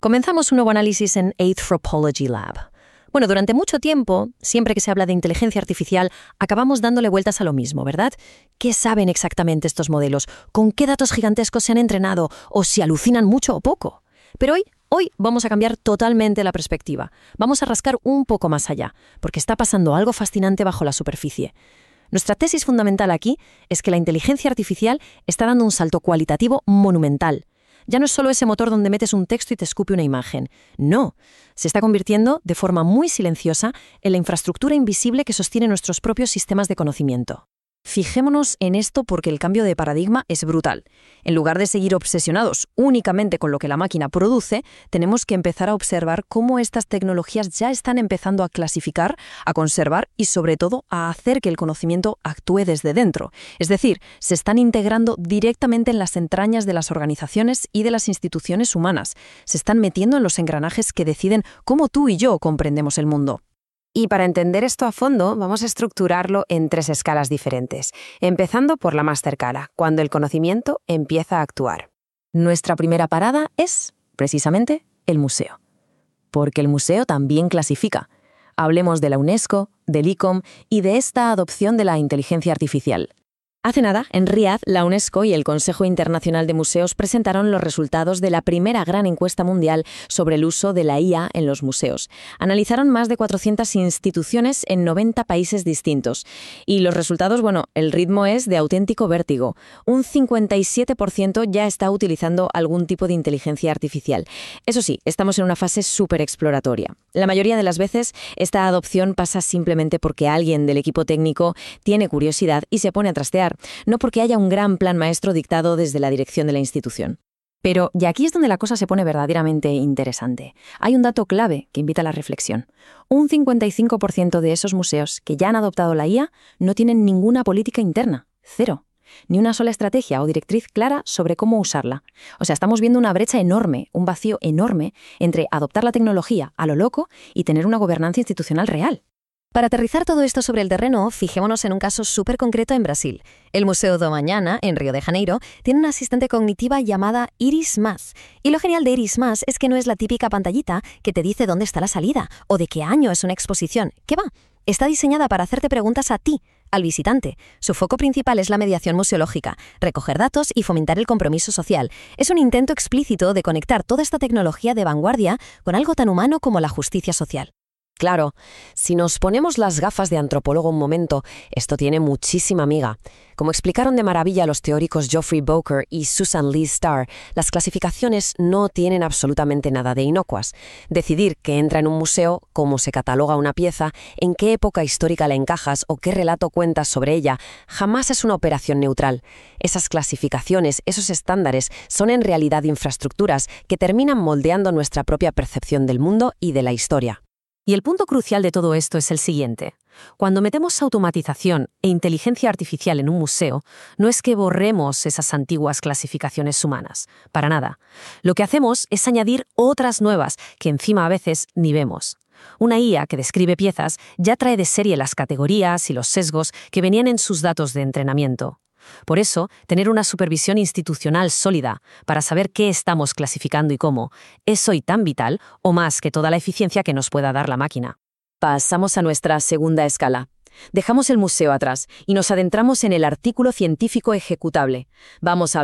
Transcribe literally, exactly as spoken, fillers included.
Comenzamos un nuevo análisis en Anthropology Lab. Bueno, durante mucho tiempo, siempre que se habla de inteligencia artificial, acabamos dándole vueltas a lo mismo, ¿verdad? ¿Qué saben exactamente estos modelos? ¿Con qué datos gigantescos se han entrenado? ¿O si alucinan mucho o poco? Pero hoy, hoy vamos a cambiar totalmente la perspectiva. Vamos a rascar un poco más allá, porque está pasando algo fascinante bajo la superficie. Nuestra tesis fundamental aquí es que la inteligencia artificial está dando un salto cualitativo monumental. Ya no es solo ese motor donde metes un texto y te escupe una imagen. No, se está convirtiendo de forma muy silenciosa en la infraestructura invisible que sostiene nuestros propios sistemas de conocimiento. Fijémonos en esto porque el cambio de paradigma es brutal. En lugar de seguir obsesionados únicamente con lo que la máquina produce, tenemos que empezar a observar cómo estas tecnologías ya están empezando a clasificar, a conservar y, sobre todo, a hacer que el conocimiento actúe desde dentro. Es decir, se están integrando directamente en las entrañas de las organizaciones y de las instituciones humanas. Se están metiendo en los engranajes que deciden cómo tú y yo comprendemos el mundo. Y para entender esto a fondo, vamos a estructurarlo en tres escalas diferentes, empezando por la más cercana, cuando el conocimiento empieza a actuar. Nuestra primera parada es, precisamente, el museo. Porque el museo también clasifica. Hablemos de la UNESCO, del I C O M y de esta adopción de la inteligencia artificial. Hace nada, en Riad, la UNESCO y el Consejo Internacional de Museos presentaron los resultados de la primera gran encuesta mundial sobre el uso de la I A en los museos. Analizaron más de cuatrocientas instituciones en noventa países distintos. Y los resultados, bueno, el ritmo es de auténtico vértigo. Un cincuenta y siete por ciento ya está utilizando algún tipo de inteligencia artificial. Eso sí, estamos en una fase súper exploratoria. La mayoría de las veces, esta adopción pasa simplemente porque alguien del equipo técnico tiene curiosidad y se pone a trastear, no porque haya un gran plan maestro dictado desde la dirección de la institución. Pero, y aquí es donde la cosa se pone verdaderamente interesante, hay un dato clave que invita a la reflexión. Un cincuenta y cinco por ciento de esos museos que ya han adoptado la I A no tienen ninguna política interna, cero. Ni una sola estrategia o directriz clara sobre cómo usarla. O sea, estamos viendo una brecha enorme, un vacío enorme entre adoptar la tecnología a lo loco y tener una gobernanza institucional real. Para aterrizar todo esto sobre el terreno, fijémonos en un caso súper concreto en Brasil. El Museu do Amanhã, en Río de Janeiro, tiene una asistente cognitiva llamada Iris Mas. Y lo genial de Iris Mas es que no es la típica pantallita que te dice dónde está la salida o de qué año es una exposición. ¿Qué va? Está diseñada para hacerte preguntas a ti, al visitante. Su foco principal es la mediación museológica, recoger datos y fomentar el compromiso social. Es un intento explícito de conectar toda esta tecnología de vanguardia con algo tan humano como la justicia social. Claro, si nos ponemos las gafas de antropólogo un momento, esto tiene muchísima miga. Como explicaron de maravilla los teóricos Geoffrey Boker y Susan Lee Starr, las clasificaciones no tienen absolutamente nada de inocuas. Decidir qué entra en un museo, cómo se cataloga una pieza, en qué época histórica la encajas o qué relato cuentas sobre ella, jamás es una operación neutral. Esas clasificaciones, esos estándares, son en realidad infraestructuras que terminan moldeando nuestra propia percepción del mundo y de la historia. Y el punto crucial de todo esto es el siguiente. Cuando metemos automatización e inteligencia artificial en un museo, no es que borremos esas antiguas clasificaciones humanas, para nada. Lo que hacemos es añadir otras nuevas que encima a veces ni vemos. Una I A que describe piezas ya trae de serie las categorías y los sesgos que venían en sus datos de entrenamiento. Por eso, tener una supervisión institucional sólida para saber qué estamos clasificando y cómo es hoy tan vital o más que toda la eficiencia que nos pueda dar la máquina. Pasamos a nuestra segunda escala. Dejamos el museo atrás y nos adentramos en el artículo científico ejecutable. Vamos a